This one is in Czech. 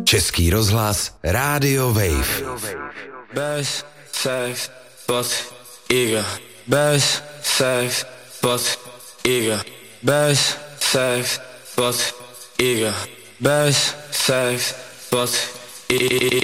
Český rozhlas Rádio Wave. Bez sex, pod iga. Bez sex, pod iga. Bez sex, pod iga. Bez sex, pod iga.